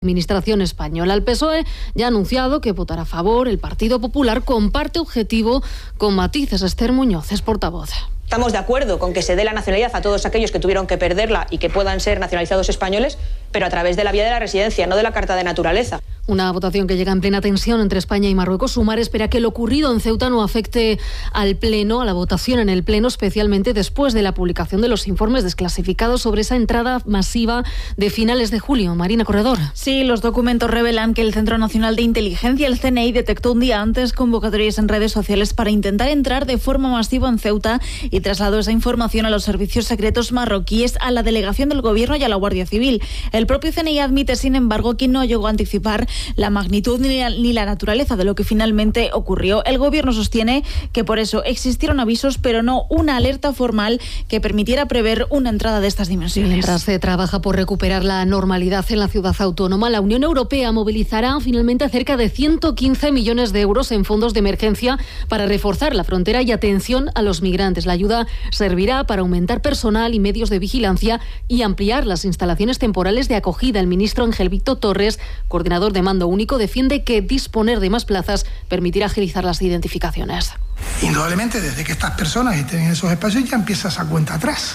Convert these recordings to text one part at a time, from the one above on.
Administración española. El PSOE ya ha anunciado que votará a favor. El Partido Popular comparte objetivo con matices. Esther Muñoz es portavoz. Estamos de acuerdo con que se dé la nacionalidad a todos aquellos que tuvieron que perderla y que puedan ser nacionalizados españoles, pero a través de la vía de la residencia, no de la carta de naturaleza. Una votación que llega en plena tensión entre España y Marruecos. Sumar espera que lo ocurrido en Ceuta no afecte al Pleno, a la votación en el Pleno, especialmente después de la publicación de los informes desclasificados sobre esa entrada masiva de finales de julio. Marina Corredor. Sí, los documentos revelan que el Centro Nacional de Inteligencia, el CNI, detectó un día antes convocatorias en redes sociales para intentar entrar de forma masiva en Ceuta y trasladó esa información a los servicios secretos marroquíes, a la delegación del Gobierno y a la Guardia Civil. El propio CNI admite, sin embargo, que no llegó a anticipar la magnitud ni la naturaleza de lo que finalmente ocurrió. El Gobierno sostiene que por eso existieron avisos, pero no una alerta formal que permitiera prever una entrada de estas dimensiones. Mientras se trabaja por recuperar la normalidad en la ciudad autónoma, la Unión Europea movilizará finalmente cerca de 115 millones de euros en fondos de emergencia para reforzar la frontera y atención a los migrantes. La ayuda servirá para aumentar personal y medios de vigilancia y ampliar las instalaciones temporales de acogida. El ministro Ángel Víctor Torres, coordinador de mando único, defiende que disponer de más plazas permitirá agilizar las identificaciones. Indudablemente, desde que estas personas estén en esos espacios ya empieza esa cuenta atrás.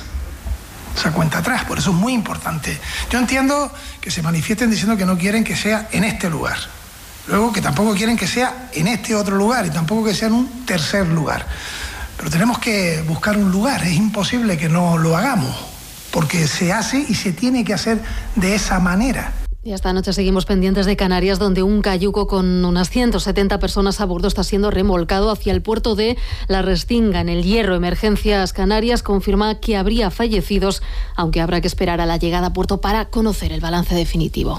Por eso es muy importante. Yo entiendo que se manifiesten diciendo que no quieren que sea en este lugar. Luego que tampoco quieren que sea en este otro lugar y tampoco que sea en un tercer lugar. Pero tenemos que buscar un lugar. Es imposible que no lo hagamos, porque se hace y se tiene que hacer de esa manera. Y esta noche seguimos pendientes de Canarias, donde un cayuco con unas 170 personas a bordo está siendo remolcado hacia el puerto de La Restinga, en el Hierro. Emergencias Canarias confirma que habría fallecidos, aunque habrá que esperar a la llegada a puerto para conocer el balance definitivo.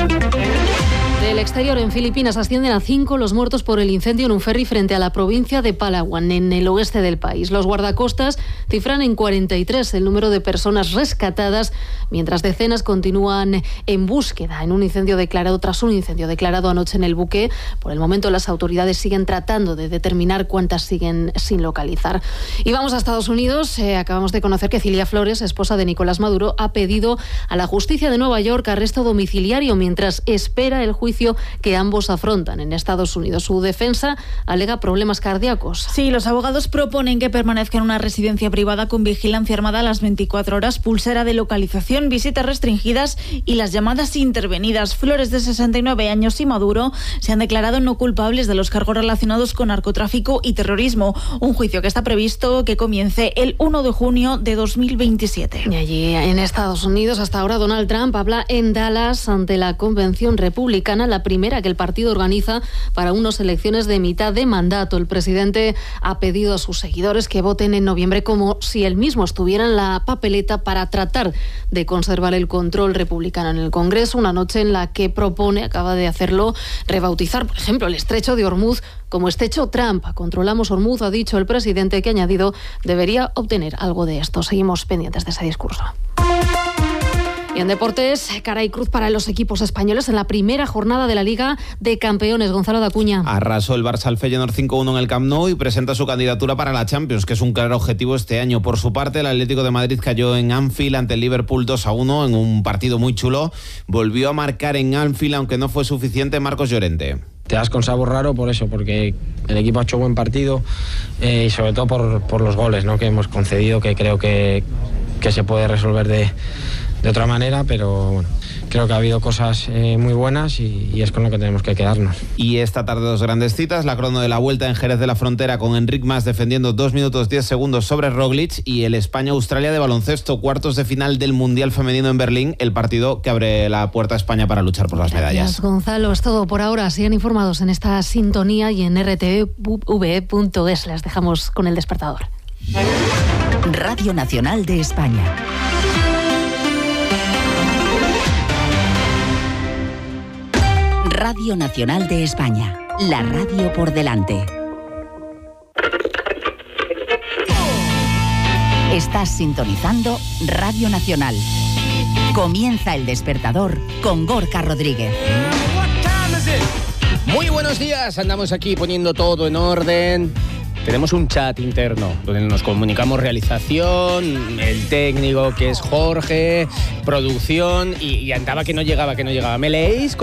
Del exterior, en Filipinas ascienden a 5 los muertos por el incendio en un ferry frente a la provincia de Palawan, en el oeste del país. Los guardacostas cifran en 43 el número de personas rescatadas, mientras decenas continúan en búsqueda tras un incendio declarado anoche en el buque. Por el momento, las autoridades siguen tratando de determinar cuántas siguen sin localizar. Y vamos a Estados Unidos. Acabamos de conocer que Cilia Flores, esposa de Nicolás Maduro, ha pedido a la justicia de Nueva York arresto domiciliario mientras espera el juicio que ambos afrontan en Estados Unidos. Su defensa alega problemas cardíacos. Sí, los abogados proponen que permanezca en una residencia privada con vigilancia armada a las 24 horas, pulsera de localización, visitas restringidas y las llamadas intervenidas. Flores, de 69 años, y Maduro se han declarado no culpables de los cargos relacionados con narcotráfico y terrorismo. Un juicio que está previsto que comience el 1 de junio de 2027. Y allí, en Estados Unidos, hasta ahora Donald Trump habla en Dallas ante la Convención Republicana, la primera que el partido organiza para unas elecciones de mitad de mandato. El presidente ha pedido a sus seguidores que voten en noviembre como si él mismo estuviera en la papeleta para tratar de conservar el control republicano en el Congreso. Una noche en la que acaba de hacerlo, rebautizar, por ejemplo, el estrecho de Hormuz como estrecho Trump. Controlamos Hormuz, ha dicho el presidente, que ha añadido debería obtener algo de esto. Seguimos pendientes de ese discurso. Y en deportes, cara y cruz para los equipos españoles en la primera jornada de la Liga de Campeones. Gonzalo Dacuña. Arrasó el Barça al Feyenoord 5-1 en el Camp Nou y presenta su candidatura para la Champions, que es un claro objetivo este año. Por su parte, el Atlético de Madrid cayó en Anfield ante el Liverpool 2-1 en un partido muy chulo. Volvió a marcar en Anfield, aunque no fue suficiente, Marcos Llorente. Te das con sabor raro por eso, porque el equipo ha hecho buen partido y sobre todo por los goles, ¿no?, que hemos concedido, que creo que se puede resolver de otra manera, pero bueno, creo que ha habido cosas muy buenas y es con lo que tenemos que quedarnos. Y esta tarde 2 grandes citas, la crono de la Vuelta en Jerez de la Frontera con Enric Mas defendiendo 2 minutos 10 segundos sobre Roglic, y el España-Australia de baloncesto, cuartos de final del Mundial Femenino en Berlín, el partido que abre la puerta a España para luchar por las medallas. Gracias, Gonzalo, es todo por ahora. Sigan informados en esta sintonía y en rtv.es. Les dejamos con el despertador. Radio Nacional de España. Radio Nacional de España, la radio por delante. Estás sintonizando Radio Nacional. Comienza el despertador con Gorka Rodríguez. Muy buenos días, andamos aquí poniendo todo en orden. Tenemos un chat interno donde nos comunicamos realización, el técnico que es Jorge, producción, y andaba que no llegaba. ¿Me leéis?